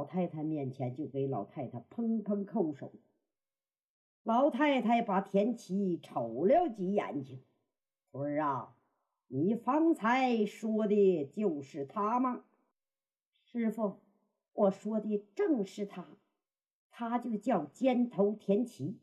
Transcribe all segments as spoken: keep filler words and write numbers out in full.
太太面前，就给老太太砰砰叩首。老太太把田七瞅了几眼睛，孙儿啊，你方才说的就是他吗？师傅，我说的正是他，他就叫尖头田七。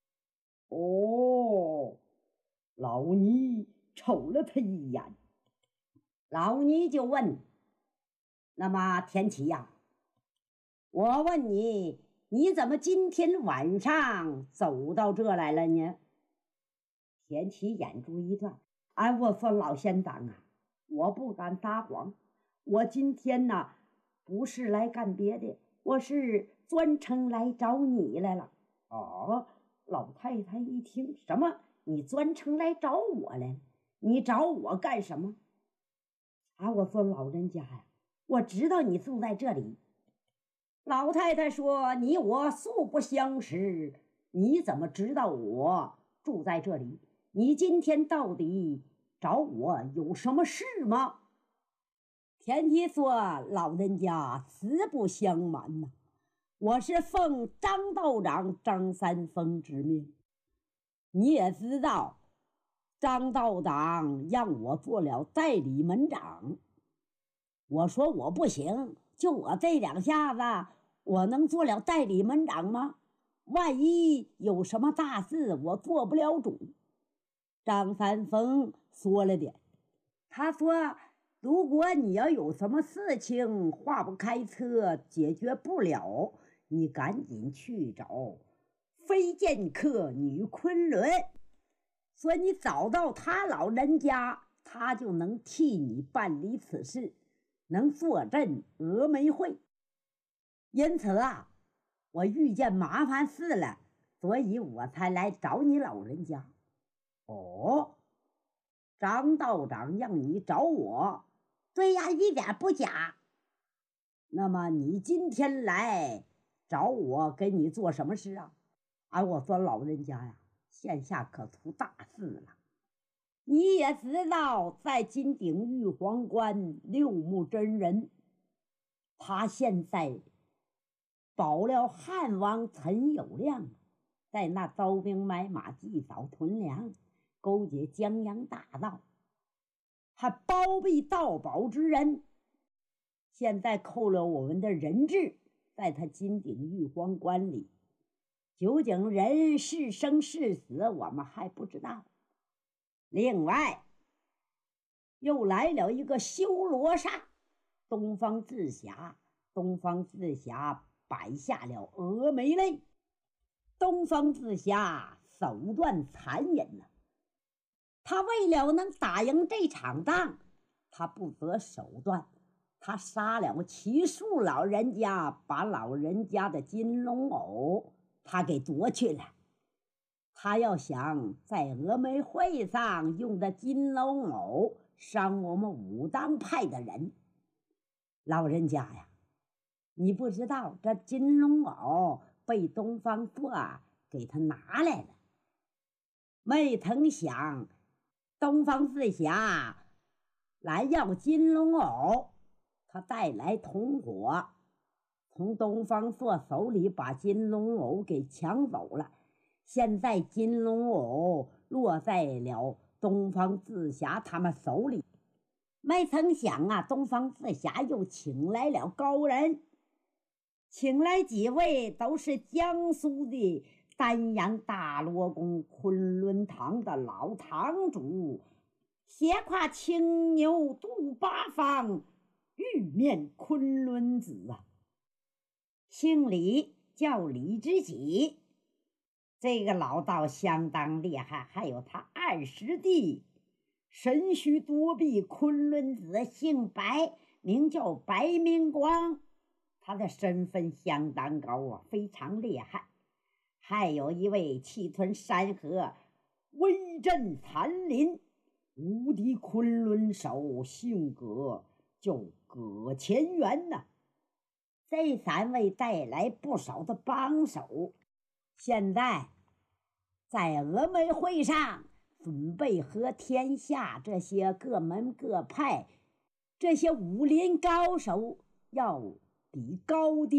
哦，老尼瞅了他一眼，老尼就问：那么田七呀，我问你，你怎么今天晚上走到这来了呢？田七眼珠一转，哎，我说老仙长啊，我不敢撒谎，我今天呢不是来干别的，我是专程来找你来了。哦，老太太一听，什么？你专程来找我来？你找我干什么？啊，我说老人家呀，我知道你住在这里。老太太说：你我素不相识，你怎么知道我住在这里？你今天到底找我有什么事吗？田七说：老人家实不相瞒呐、啊，我是奉张道长张三丰之命。你也知道，张道长让我做了代理门长，我说我不行，就我这两下子，我能做了代理门长吗？万一有什么大事，我做不了主。张三丰说了点，他说：如果你要有什么事情化不开车，解决不了，你赶紧去找飞剑客女昆仑，说你找到他老人家，他就能替你办理此事，能坐镇峨眉会。因此啊，我遇见麻烦事了，所以我才来找你老人家。哦，张道长让你找我？对呀，一点不假。那么你今天来找我，给你做什么事啊？啊，我说老人家呀，现下可出大事了。你也知道，在金顶玉皇关六目真人，他现在保了汉王陈友谅，在那招兵买马、积少屯粮，勾结江洋大盗，还包庇盗宝之人，现在扣了我们的人质，在他金顶玉皇关里，究竟人是生是死，我们还不知道。另外又来了一个修罗刹，东方智侠。东方智侠摆下了峨眉泪，东方智侠手段残忍了，他为了能打赢这场仗，他不择手段，他杀了齐树老人家，把老人家的金龙偶他给夺去了。他要想在峨眉会上用的金龙偶伤我们武当派的人。老人家呀，你不知道这金龙偶被东方朔给他拿来了，没曾想东方智侠来要金龙偶，他带来同伙，从东方朔手里把金龙偶给抢走了。现在金龙偶落在了东方智侠他们手里，没曾想啊，东方智侠又请来了高人，请来几位都是江苏的丹阳大罗宫昆仑堂的老堂主，斜挎青牛渡八方，玉面昆仑子啊，姓李，叫李知己。这个老道相当厉害，还有他二师弟神虚多臂昆仑子，姓白，名叫白明光，他的身份相当高啊，非常厉害。还有一位气吞山河，威震残林，无敌昆仑手，姓葛，叫葛乾元呐、啊。这三位带来不少的帮手，现在在峨眉会上准备和天下这些各门各派这些武林高手要比高低。